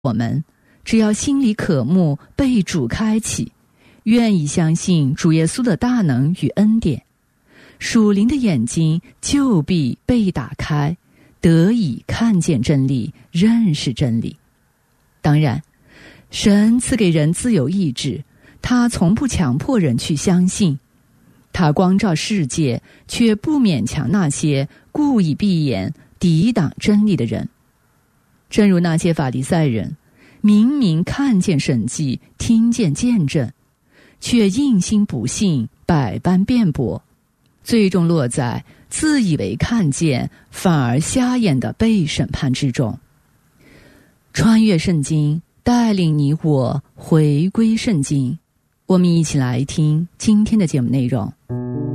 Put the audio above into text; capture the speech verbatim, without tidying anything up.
我们只要心里渴慕被主开启，愿意相信主耶稣的大能与恩典，属灵的眼睛就必被打开，得以看见真理，认识真理。当然，神赐给人自由意志，他从不强迫人去相信，他光照世界，却不勉强那些故意闭眼抵挡真理的人。正如那些法利赛人，明明看见神迹，听见见证，却硬心不信，百般辩驳，最终落在自以为看见，反而瞎眼的被审判之中。穿越圣经，带领你我回归圣经。我们一起来听今天的节目内容。